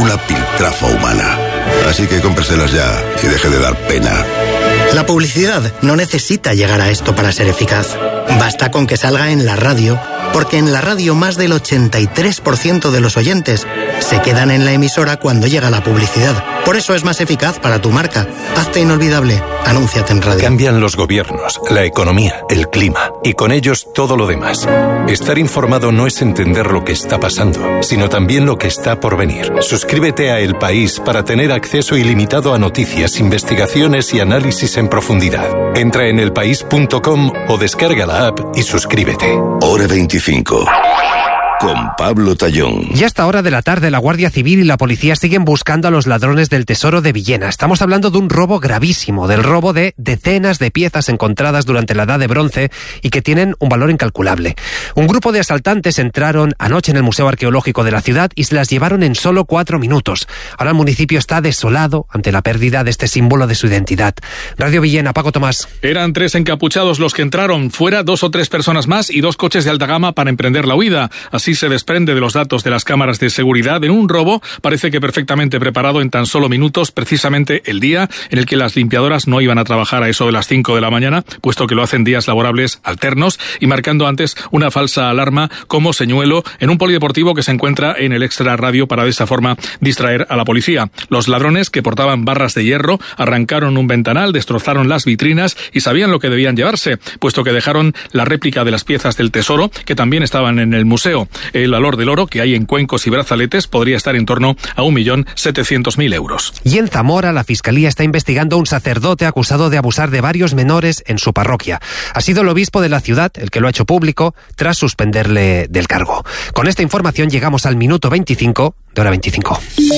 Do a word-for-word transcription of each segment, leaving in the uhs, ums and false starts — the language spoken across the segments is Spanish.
pura piltrafa humana. Así que cómpreselas ya y deje de dar pena. La publicidad no necesita llegar a esto para ser eficaz. Basta con que salga en la radio, porque en la radio más del ochenta y tres por ciento de los oyentes se quedan en la emisora cuando llega la publicidad. Por eso es más eficaz para tu marca. Hazte inolvidable. Anúnciate en radio. Cambian los gobiernos, la economía, el clima y con ellos todo lo demás. Estar informado no es entender lo que está pasando, sino también lo que está por venir. Suscríbete a El País para tener acceso ilimitado a noticias, investigaciones y análisis en profundidad. Entra en elpaís punto com o descarga la app y suscríbete. Hora veinticinco. Con Pablo Tallón. Y a esta hora de la tarde, la Guardia Civil y la policía siguen buscando a los ladrones del tesoro de Villena. Estamos hablando de un robo gravísimo, del robo de decenas de piezas encontradas durante la Edad de Bronce y que tienen un valor incalculable. Un grupo de asaltantes entraron anoche en el Museo Arqueológico de la ciudad y se las llevaron en solo cuatro minutos. Ahora el municipio está desolado ante la pérdida de este símbolo de su identidad. Radio Villena, Paco Tomás. Eran tres encapuchados los que entraron, fuera dos o tres personas más y dos coches de alta gama para emprender la huida. Así se desprende de los datos de las cámaras de seguridad en un robo, parece que perfectamente preparado en tan solo minutos, precisamente el día en el que las limpiadoras no iban a trabajar a eso de las cinco de la mañana, puesto que lo hacen días laborables alternos y marcando antes una falsa alarma como señuelo en un polideportivo que se encuentra en el extra radio para de esa forma distraer a la policía. Los ladrones, que portaban barras de hierro, arrancaron un ventanal, destrozaron las vitrinas y sabían lo que debían llevarse, puesto que dejaron la réplica de las piezas del tesoro que también estaban en el museo. El valor del oro que hay en cuencos y brazaletes podría estar en torno a un millón setecientos mil euros. Y en Zamora, la Fiscalía está investigando a un sacerdote acusado de abusar de varios menores en su parroquia. Ha sido el obispo de la ciudad el que lo ha hecho público tras suspenderle del cargo. Con esta información llegamos al minuto veinticinco de Hora veinticinco.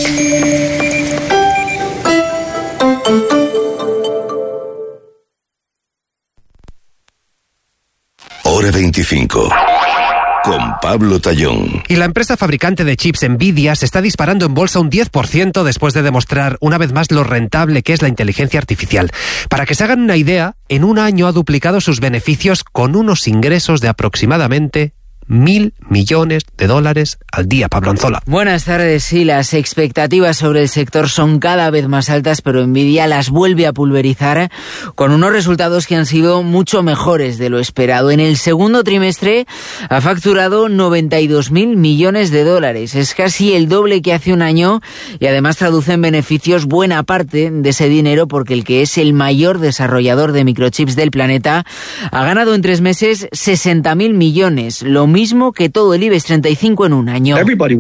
Hora veinticinco. Con Pablo Tallón. Y la empresa fabricante de chips Nvidia se está disparando en bolsa un diez por ciento después de demostrar una vez más lo rentable que es la inteligencia artificial. Para que se hagan una idea, en un año ha duplicado sus beneficios con unos ingresos de aproximadamente mil millones de dólares al día. Pablo Anzola. Buenas tardes. Sí, las expectativas sobre el sector son cada vez más altas, pero Nvidia las vuelve a pulverizar con unos resultados que han sido mucho mejores de lo esperado. En el segundo trimestre ha facturado noventa y dos mil millones de dólares. Es casi el doble que hace un año y además traduce en beneficios buena parte de ese dinero porque el que es el mayor desarrollador de microchips del planeta ha ganado en tres meses sesenta mil millones, lo mismo que todo el IBEX treinta y cinco en un año.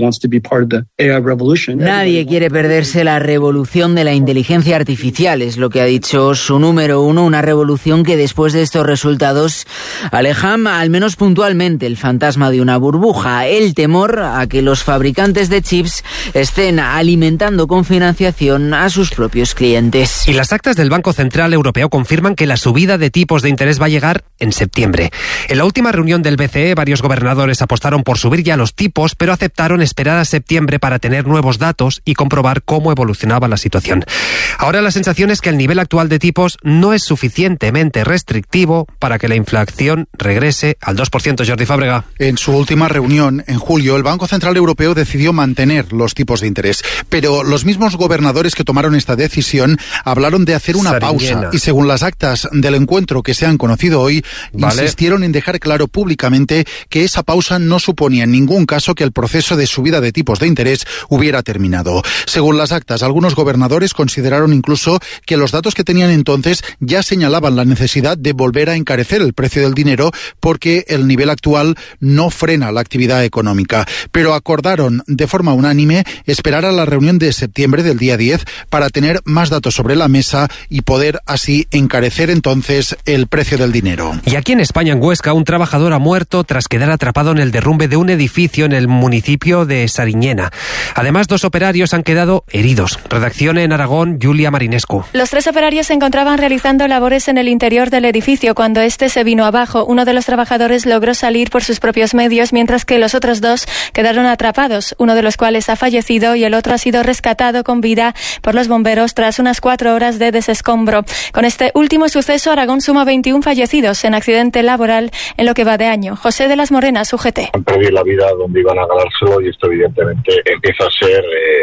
Nadie quiere perderse la revolución de la inteligencia artificial, es lo que ha dicho su número uno, una revolución que después de estos resultados aleja, al menos puntualmente, el fantasma de una burbuja, el temor a que los fabricantes de chips estén alimentando con financiación a sus propios clientes. Y las actas del Banco Central Europeo confirman que la subida de tipos de interés va a llegar en septiembre. En la última reunión del B C E, varios gobernadores apostaron por subir ya los tipos, pero aceptaron esperar a septiembre para tener nuevos datos y comprobar cómo evolucionaba la situación. Ahora la sensación es que el nivel actual de tipos no es suficientemente restrictivo para que la inflación regrese al dos por ciento. Jordi Fábrega. En su última reunión, en julio, el Banco Central Europeo decidió mantener los tipos de interés, pero los mismos gobernadores que tomaron esta decisión hablaron de hacer una Sariñena. pausa y según las actas del encuentro que se han conocido hoy, vale. insistieron en dejar claro públicamente que esa pausa no suponía en ningún caso que el proceso de subida de tipos de interés hubiera terminado. Según las actas, algunos gobernadores consideraron incluso que los datos que tenían entonces ya señalaban la necesidad de volver a encarecer el precio del dinero porque el nivel actual no frena la actividad económica. Pero acordaron de forma unánime esperar a la reunión de septiembre del día diez para tener más datos sobre la mesa y poder así encarecer entonces el precio del dinero. Y aquí en España, en Huesca, un trabajador ha muerto tras quedar atrapado en el derrumbe de un edificio en el municipio de Sariñena. Además, dos operarios han quedado heridos. Redacción en Aragón, Julia Marinescu. Los tres operarios se encontraban realizando labores en el interior del edificio cuando este se vino abajo. Uno de los trabajadores logró salir por sus propios medios, mientras que los otros dos quedaron atrapados, uno de los cuales ha fallecido y el otro ha sido rescatado con vida por los bomberos tras unas cuatro horas de desescombro. Con este último suceso, Aragón suma veintiún fallecidos en accidente laboral en lo que va de año. José de las Morenas, U G T. Han perdido la vida donde iban a ganárselo y esto evidentemente empieza a ser... Eh...